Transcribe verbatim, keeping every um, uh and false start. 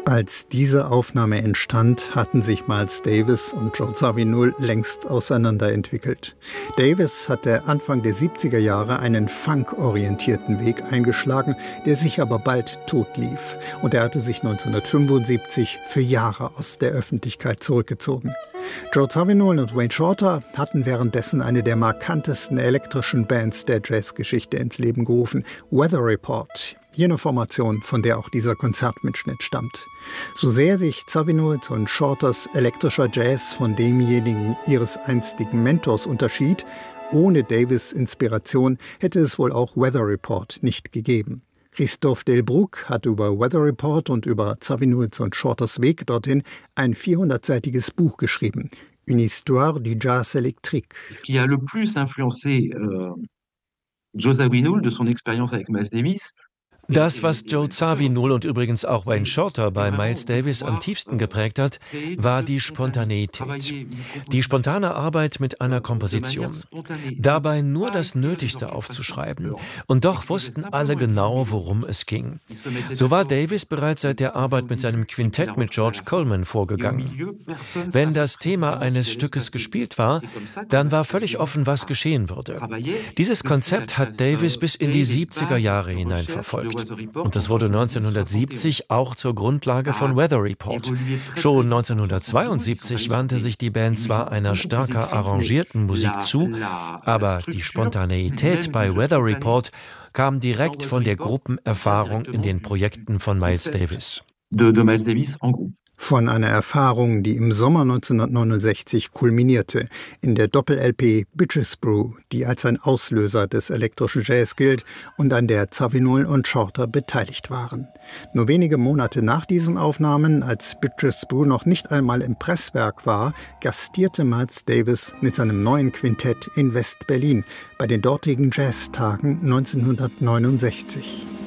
Als diese Aufnahme entstand, hatten sich Miles Davis und Joe Zawinul längst auseinanderentwickelt. Davis hatte Anfang der siebziger Jahre einen funk-orientierten Weg eingeschlagen, der sich aber bald totlief. Und er hatte sich neunzehnhundertfünfundsiebzig für Jahre aus der Öffentlichkeit zurückgezogen. Joe Zawinul und Wayne Shorter hatten währenddessen eine der markantesten elektrischen Bands der Jazzgeschichte ins Leben gerufen, Weather Report. Jene Formation, von der auch dieser Konzertmitschnitt stammt. So sehr sich Zawinuls und Shorters elektrischer Jazz von demjenigen ihres einstigen Mentors unterschied, ohne Davis' Inspiration hätte es wohl auch Weather Report nicht gegeben. Christophe Delbrück hat über Weather Report und über Zawinuls und Shorters Weg dorthin ein vierhundertseitiges Buch geschrieben. Une histoire du jazz électrique. Ce qui a le plus influencé euh, Joe Zawinul de son expérience avec Miles Davis. Das, was Joe Zawinul und übrigens auch Wayne Shorter bei Miles Davis am tiefsten geprägt hat, war die Spontaneität. Die spontane Arbeit mit einer Komposition. Dabei nur das Nötigste aufzuschreiben. Und doch wussten alle genau, worum es ging. So war Davis bereits seit der Arbeit mit seinem Quintett mit George Coleman vorgegangen. Wenn das Thema eines Stückes gespielt war, dann war völlig offen, was geschehen würde. Dieses Konzept hat Davis bis in die siebziger Jahre hinein verfolgt. Und das wurde neunzehnhundertsiebzig auch zur Grundlage von Weather Report. Schon neunzehnhundertzweiundsiebzig wandte sich die Band zwar einer stärker arrangierten Musik zu, aber die Spontaneität bei Weather Report kam direkt von der Gruppenerfahrung in den Projekten von Miles Davis. De, de Miles Davis en groupe. Von einer Erfahrung, die im Sommer neunzehnhundertneunundsechzig kulminierte, in der Doppel-L P Bitches Brew, die als ein Auslöser des elektrischen Jazz gilt und an der Zawinul und Shorter beteiligt waren. Nur wenige Monate nach diesen Aufnahmen, als Bitches Brew noch nicht einmal im Presswerk war, gastierte Miles Davis mit seinem neuen Quintett in West-Berlin bei den dortigen Jazztagen neunzehnhundertneunundsechzig.